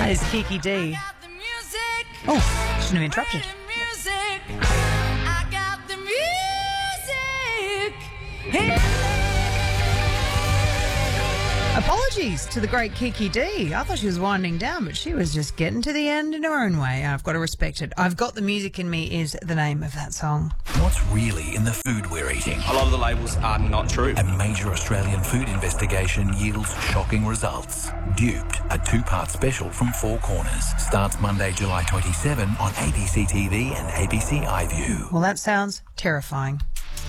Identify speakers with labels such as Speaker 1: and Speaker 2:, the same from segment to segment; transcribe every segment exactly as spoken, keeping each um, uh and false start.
Speaker 1: That is Kiki D. Oh, shouldn't have interrupted.
Speaker 2: I got the music.
Speaker 1: Apologies to the great Kiki D. I thought she was winding down, but she was just getting to the end in her own way. I've got to respect it. I've Got the Music in Me is the name of that song.
Speaker 3: What's really in the food we're eating?
Speaker 4: A lot of the labels are not true.
Speaker 3: A major Australian food investigation yields shocking results. Duped, a two-part special from Four Corners, starts Monday, July twenty-seventh on A B C T V and A B C iView.
Speaker 1: Well, that sounds terrifying.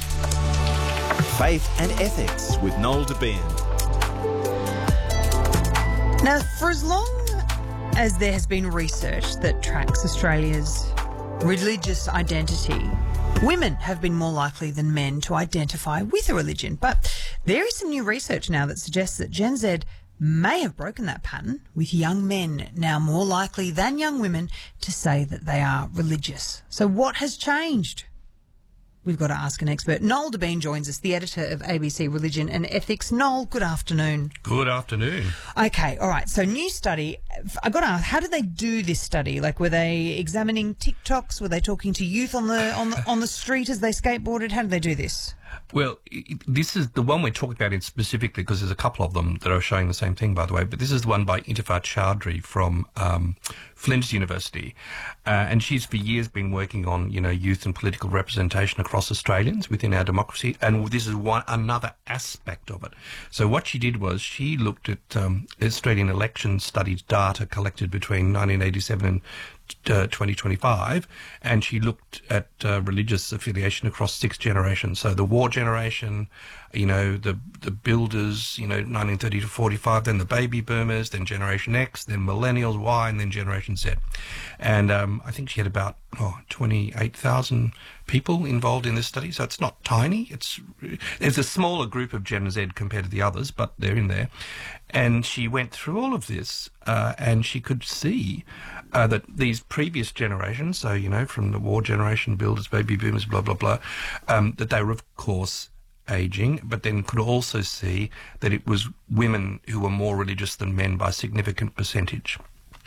Speaker 5: Faith and Ethics with Noel DeBean.
Speaker 1: Now, for as long as there has been research that tracks Australia's religious identity, women have been more likely than men to identify with a religion. But there is some new research now that suggests that Gen Z may have broken that pattern, with young men now more likely than young women to say that they are religious. So what has changed? We've got to ask an expert. Noel DeBean joins us, the editor of A B C Religion and Ethics. Noel, good afternoon.
Speaker 6: Good afternoon.
Speaker 1: Okay, all right. So new study. I got to ask, how did they do this study? Like, were they examining TikToks? Were they talking to youth on the on the on the street as they skateboarded? How did they do this?
Speaker 6: Well, this is the one we're talking about in specifically because there's a couple of them that are showing the same thing, by the way. But this is the one by Intifat Chaudhry from um, Flinders University. Uh, and she's for years been working on, you know, youth and political representation across Australians within our democracy. And this is one another aspect of it. So what she did was she looked at um, Australian election studies data collected between nineteen eighty-seven and Uh, twenty twenty-five, and she looked at uh, religious affiliation across six generations. So the war generation, you know, the the builders, you know, nineteen thirty to forty-five, then the baby boomers, then Generation X, then Millennials, Y, and then Generation Z. And um, I think she had about oh, twenty-eight thousand people involved in this study, so it's not tiny. It's It's a smaller group of Gen Z compared to the others, but they're in there. And she went through all of this, uh, and she could see uh, that these previous generations, so, you know, from the war generation, builders, baby boomers, blah, blah, blah, um, that they were, of course, ageing, but then could also see that it was women who were more religious than men by a significant percentage.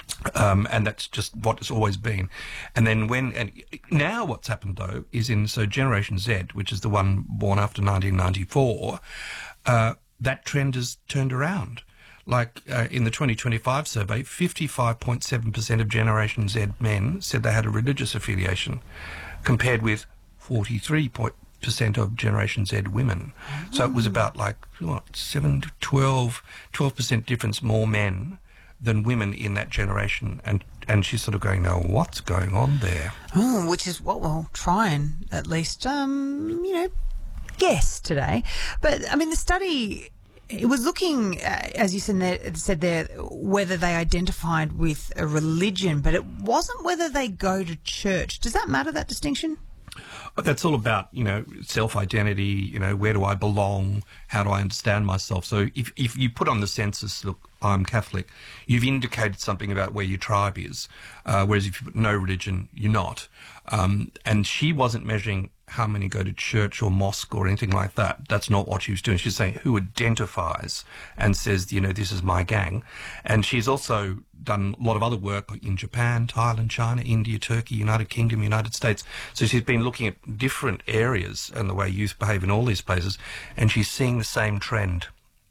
Speaker 6: Um, and that's just what it's always been. And then when, and now what's happened though is in, so Generation Z, which is the one born after nineteen ninety-four, uh, that trend has turned around. Like uh, in the twenty twenty-five survey, fifty-five point seven percent of Generation Z men said they had a religious affiliation, compared with forty-three percent of Generation Z women. Mm. So it was about like, what, seven to twelve, twelve percent difference more men than women in that generation. And and she's sort of going, now, what's going on there?
Speaker 1: Oh, which is what we'll try and at least, um, you know, guess today. But, I mean, the study, it was looking, uh, as you said there, it said there, whether they identified with a religion, but it wasn't whether they go to church. Does that matter, that distinction?
Speaker 6: That's all about, you know, self-identity, you know, where do I belong, how do I understand myself? So if, if you put on the census, look, I'm Catholic, you've indicated something about where your tribe is, uh, whereas if you put no religion, you're not. Um, and she wasn't measuring how many go to church or mosque or anything like that. That's not what she was doing. She's saying who identifies and says, you know, this is my gang. And she's also done a lot of other work in Japan, Thailand, China, India, Turkey, United Kingdom, United States. So she's been looking at different areas and the way youth behave in all these places, and she's seeing the same trend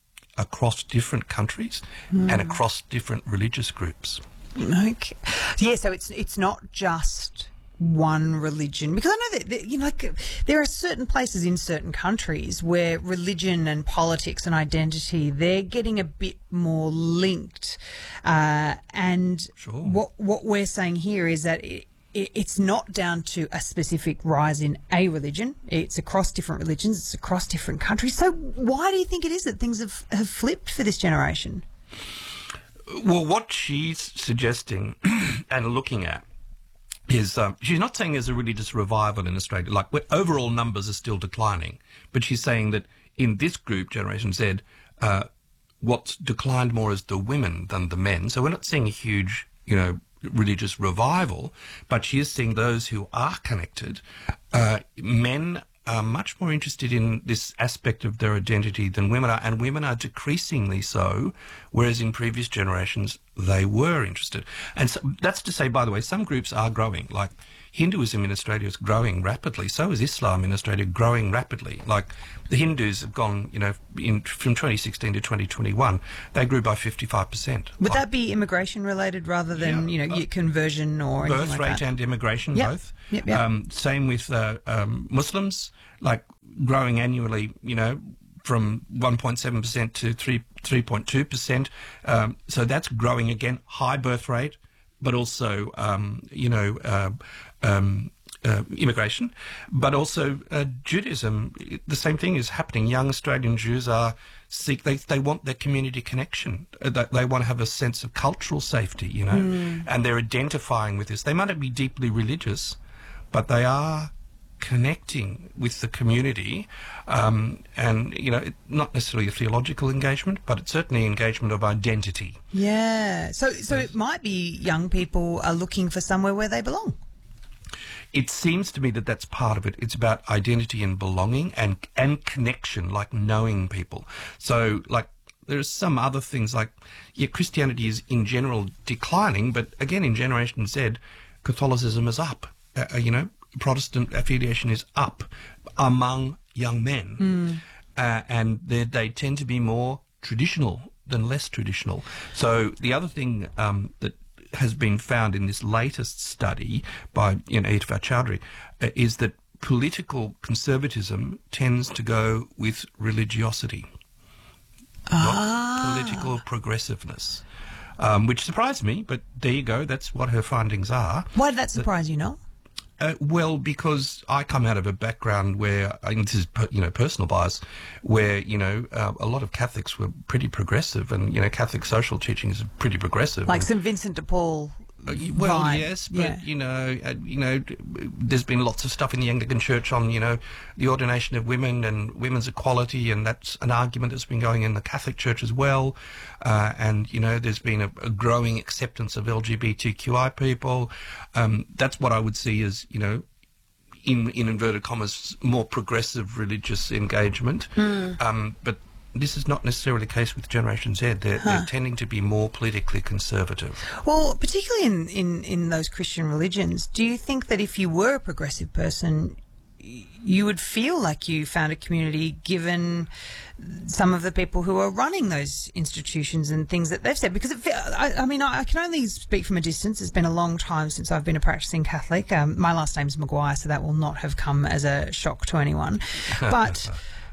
Speaker 6: across different countries mm. and across different religious groups.
Speaker 1: Okay. Yeah, so it's it's not just one religion, because I know that, that you know, like, there are certain places in certain countries where religion and politics and identity, they're getting a bit more linked, uh, and
Speaker 6: sure.
Speaker 1: what what we're saying here is that it, it, it's not down to a specific rise in a religion. It's across different religions. It's across different countries. So why do you think it is that things have, have flipped for this generation?
Speaker 6: Well, what she's suggesting and looking at is um, she's not saying there's a religious revival in Australia. Like, overall numbers are still declining, but she's saying that in this group, Generation Z, uh, what's declined more is the women than the men. So we're not seeing a huge, you know, religious revival, but she is seeing those who are connected. Uh, men are much more interested in this aspect of their identity than women are, and women are decreasingly so, whereas in previous generations they were interested. And so, that's to say, by the way, some groups are growing, like Hinduism in Australia is growing rapidly. So is Islam in Australia growing rapidly. Like the Hindus have gone, you know, in, from twenty sixteen to twenty twenty-one, they grew by fifty-five percent.
Speaker 1: Would
Speaker 6: like,
Speaker 1: that be immigration related rather than,
Speaker 6: Yeah.
Speaker 1: you know,
Speaker 6: Uh,
Speaker 1: conversion or anything
Speaker 6: birth
Speaker 1: like
Speaker 6: rate
Speaker 1: that?
Speaker 6: and immigration,
Speaker 1: Yep.
Speaker 6: both.
Speaker 1: Yep, yep.
Speaker 6: Um, same with uh, um, Muslims, like growing annually, you know, from one point seven percent to three, 3.2%. Um, so that's growing again, high birth rate, but also, um, you know, uh, um, uh, immigration, but also uh, Judaism. The same thing is happening. Young Australian Jews are seek they they want their community connection. Uh, They, they want to have a sense of cultural safety, you know,
Speaker 1: Mm.
Speaker 6: and they're identifying with this. They might not be deeply religious, but they are connecting with the community, um, and you know, it, not necessarily a theological engagement, but it's certainly engagement of identity.
Speaker 1: Yeah. So, so it might be young people are looking for somewhere where they belong.
Speaker 6: It seems to me that that's part of it. It's about identity and belonging and and connection, like knowing people. So, like, there are some other things like, yeah, Christianity is in general declining, but again, in Generation Z, Catholicism is up. Uh, you know, Protestant affiliation is up among young men,
Speaker 1: Mm.
Speaker 6: uh, and they they tend to be more traditional than less traditional. So the other thing um, that has been found in this latest study by you know, Itafat Chowdhury uh, is that political conservatism tends to go with religiosity, not political progressiveness, um, which surprised me, but there you go, that's what her findings are.
Speaker 1: Why did that surprise you, Noel?
Speaker 6: Uh, well, because I come out of a background where, and this is per, you know personal bias, where you know uh, a lot of Catholics were pretty progressive, and you know Catholic social teachings are pretty progressive.
Speaker 1: Like
Speaker 6: and,
Speaker 1: Saint Vincent de Paul.
Speaker 6: uh, well,
Speaker 1: vibe.
Speaker 6: yes, but
Speaker 1: Yeah.
Speaker 6: you know, uh, you know, there's been lots of stuff in the Anglican Church on you know the ordination of women and women's equality, and that's an argument that's been going in the Catholic Church as well. Uh, and you know, there's been a, a growing acceptance of L G B T Q I people. Um, that's what I would see as you know, in in inverted commas, more progressive religious engagement. Um, but this is not necessarily the case with Generation Z. They're, they're tending to be more politically conservative.
Speaker 1: Well, particularly in, in, in those Christian religions, do you think that if you were a progressive person, y- you would feel like you found a community given some of the people who are running those institutions and things that they've said? Because it, fe- I, I mean, I, I can only speak from a distance. It's been a long time since I've been a practicing Catholic. Um, my last name's Maguire, so that will not have come as a shock to anyone. But...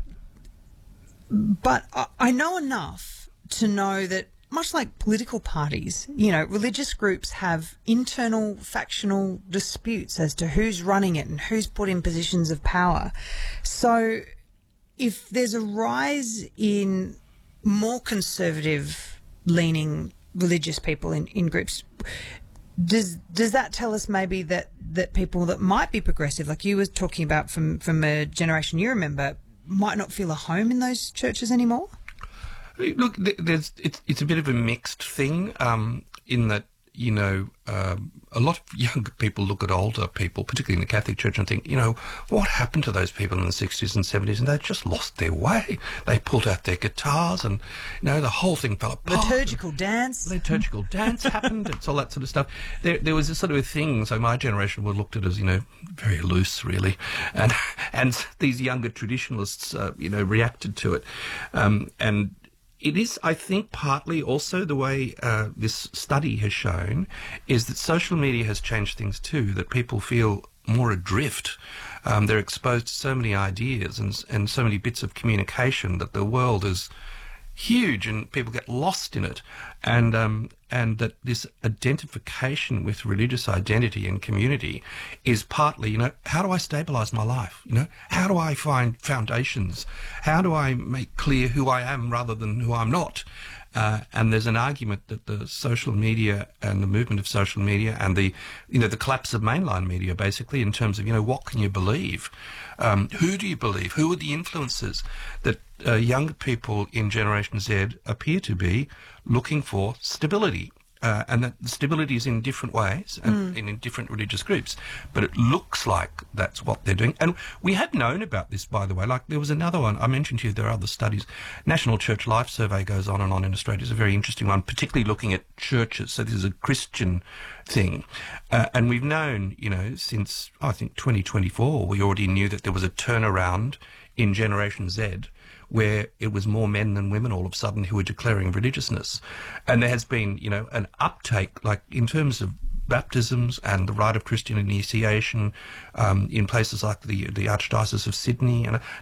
Speaker 1: But I- I know enough to know that, much like political parties, you know, religious groups have internal factional disputes as to who's running it and who's put in positions of power. So if there's a rise in more conservative leaning religious people in, in groups, does does that tell us maybe that, that people that might be progressive, like you were talking about from, from a generation you remember, might not feel a home in those churches anymore?
Speaker 6: Look, th- there's it's it's a bit of a mixed thing um, in that you know um, a lot of younger people look at older people, particularly in the Catholic Church, and think, you know, what happened to those people in the sixties and seventies? And they just lost their way. They pulled out their guitars, and you know the whole thing fell apart.
Speaker 1: Liturgical dance.
Speaker 6: Liturgical dance happened. It's all that sort of stuff. There, there was this sort of a thing. So my generation were looked at as, you know, very loose, really, and and these younger traditionalists, uh, you know, reacted to it, um, and. It is, I think, partly also the way uh, this study has shown is that social media has changed things too, that people feel more adrift. Um, they're exposed to so many ideas and, and so many bits of communication that the world is huge and people get lost in it. And, um, and that this identification with religious identity and community is partly, you know, how do I stabilise my life? You know, how do I find foundations? How do I make clear who I am rather than who I'm not? Uh, and there's an argument that the social media and the movement of social media and the, you know, the collapse of mainline media, basically, in terms of, you know, what can you believe? Um, who do you believe? Who are the influences that uh, younger people in Generation Z appear to be looking for stability? Uh, and that stability is in different ways and mm. in different religious groups. But it looks like that's what they're doing. And we had known about this, by the way. Like, there was another one. I mentioned to you there are other studies. National Church Life Survey goes on and on in Australia. It's a very interesting one, particularly looking at churches. So this is a Christian thing. Uh, and we've known, you know, since, I think, twenty twenty-four, we already knew that there was a turnaround in Generation Z, where it was more men than women all of a sudden who were declaring religiousness. And there has been, you know, an uptake, like in terms of baptisms and the rite of Christian initiation um, in places like the the Archdiocese of Sydney and a